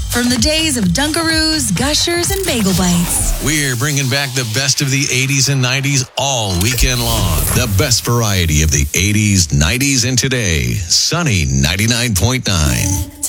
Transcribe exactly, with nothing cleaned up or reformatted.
From the days of Dunkaroos, Gushers, and Bagel Bites. We're bringing back the best of the eighties and nineties all weekend long. The best variety of the eighties, nineties, and today. Sunny ninety-nine point nine.